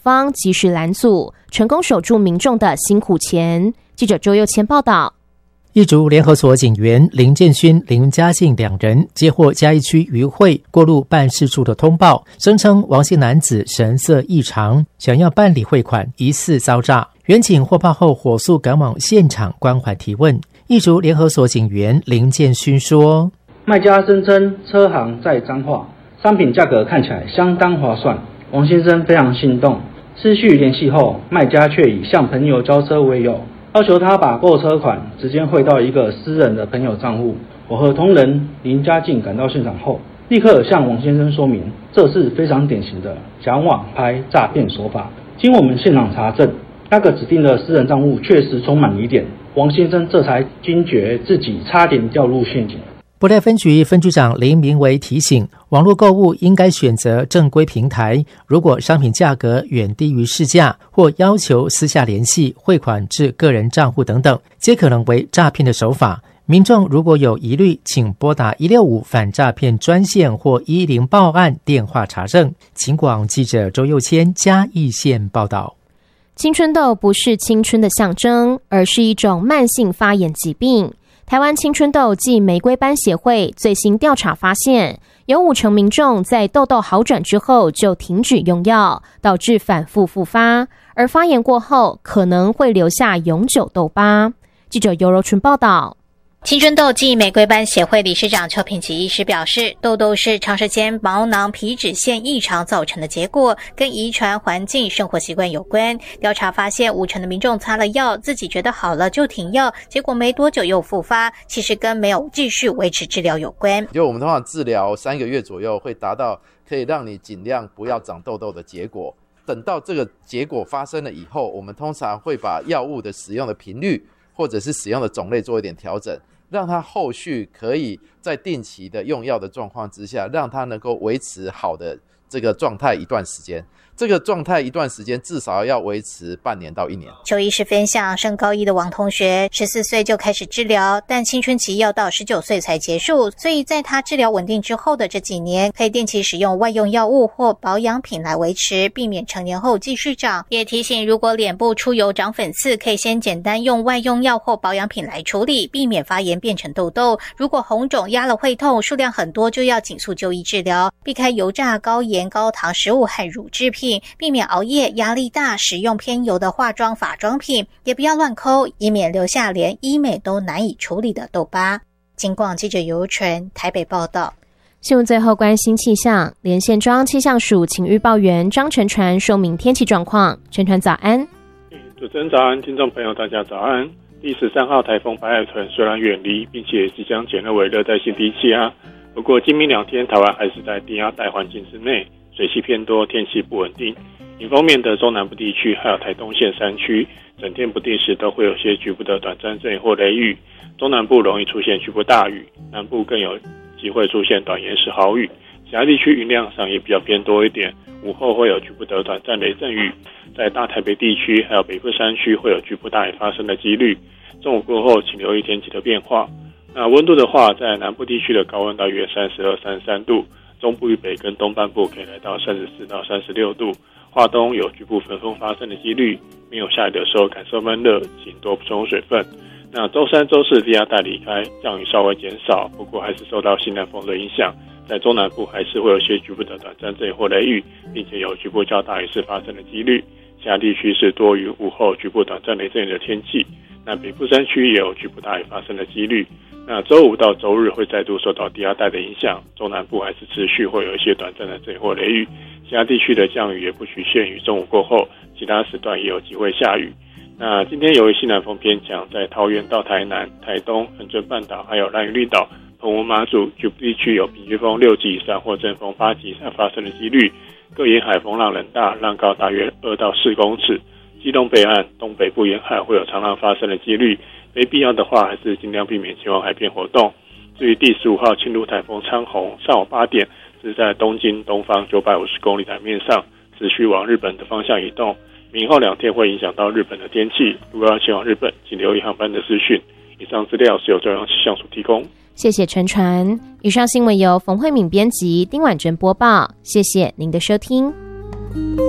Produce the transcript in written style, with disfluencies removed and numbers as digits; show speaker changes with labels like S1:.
S1: 方及时拦阻，成功守住民众的辛苦钱。记者周佑谦报道。
S2: 一竹联合所警员林建勋、林嘉信两人接获嘉义区渔会过路办事处的通报，声称王姓男子神色异常，想要办理汇款，疑似遭诈。员警获报后火速赶往现场关怀提问。一竹联合所警员林建勋说：
S3: 卖家声称车行在彰化，商品价格看起来相当划算，王先生非常心动。失去联系后，卖家却以向朋友交车为由，要求他把购车款直接汇到一个私人的朋友账户。我和同仁林嘉靖赶到现场后，立刻向王先生说明，这是非常典型的假网拍诈骗手法。经我们现场查证，那个指定的私人账户确实充满疑点，王先生这才惊觉自己差点掉入陷阱。
S2: 布袋分局分局长林明维提醒，网络购物应该选择正规平台，如果商品价格远低于市价，或要求私下联系、汇款至个人账户等等，皆可能为诈骗的手法。民众如果有疑虑，请拨打165反诈骗专线或110报案电话查证。警广记者周佑谦嘉义县报道。
S1: 青春痘不是青春的象征，而是一种慢性发炎疾病。台湾青春痘暨玫瑰斑协会最新调查发现，有50%民众在痘痘好转之后就停止用药，导致反复复发，而发炎过后可能会留下永久痘疤。记者尤柔纯报道。
S4: 青春痘暨玫瑰斑协会理事长邱品琪医师表示，痘痘是长时间毛囊皮脂腺异常造成的结果，跟遗传、环境、生活习惯有关。调查发现，50%的民众擦了药，自己觉得好了就停药，结果没多久又复发，其实跟没有继续维持治疗有关。
S5: 就我们通常治疗3个月左右，会达到可以让你尽量不要长痘痘的结果。等到这个结果发生了以后，我们通常会把药物的使用的频率或者是使用的种类做一点调整，让它后续可以在定期的用药的状况之下，让它能够维持好的这个状态一段时间。这个状态一段时间至少要维持半年到1年。
S4: 邱医师分享，升高1的王同学14岁就开始治疗，但青春期要到19岁才结束，所以在他治疗稳定之后的这几年，可以定期使用外用药物或保养品来维持，避免成年后继续长。也提醒，如果脸部出油长粉刺，可以先简单用外用药或保养品来处理，避免发炎变成痘痘。如果红肿压了会痛，数量很多，就要紧速就医治疗，避开油炸、高盐、高糖食物和乳制品，避免熬夜、压力大、使用偏油的化妆、化妆品，也不要乱抠，以免留下连医美都难以处理的痘疤。警广记者尤纯台北报道。
S1: 新闻最后关心气象，连线中央气象署请预报员张晨传说明天气状况。晨传早安。
S6: 主持人早安，听众朋友大家早安。第13号台风白海豚虽然远离，并且即将减弱为热带性低气压，不过今明2天台湾还是在低压带环境之内，水汽偏多，天气不稳定。迎风面的中南部地区还有台东县山区，整天不定时都会有些局部的短暂阵雨或雷雨，中南部容易出现局部大雨，南部更有机会出现短延时豪雨。其他地区云量上也比较偏多一点，午后会有局部的短暂雷阵雨，在大台北地区还有北部山区会有局部大雨发生的几率。中午过后请留意天气的变化。那温度的话，在南部地区的高温大约32、33度，中部以北跟东半部可以来到34到36度。华东有局部焚风发生的几率，没有下雨的时候感受闷热，请多补充水分。那周3、周4低压带离开，降雨稍微减少，不过还是受到西南风的影响，在中南部还是会有些局部的短暂阵雨或雷雨，并且有局部较大雨势发生的几率。其他地区是多云，午后局部短暂雷阵雨的天气。那北部山区也有局部大雨发生的几率。那周5到周日会再度受到低压带的影响，中南部还是持续会有一些短暂的阵雨或雷雨。其他地区的降雨也不局限于中午过后，其他时段也有机会下雨。那今天由于西南风偏强，在桃园到台南、台东、恒春半岛还有兰屿绿岛、澎湖马祖局部地区有平均风6级以上或阵风8级以上发生的几率。各沿海风浪人大，浪高大约2到4公尺。基隆北岸、东北部沿海会有长浪发生的几率，没必要的话还是尽量避免前往海边活动。至于第15号轻度台风昌宏，上午8点是在东京东方950公里海面上，持续往日本的方向移动。明后2天会影响到日本的天气，如果要前往日本，请留意航班的资讯。以上资料是由中央气象署提供。
S1: 谢谢陈传。以上新闻由冯慧敏编辑，丁婉珍播报。谢谢您的收听。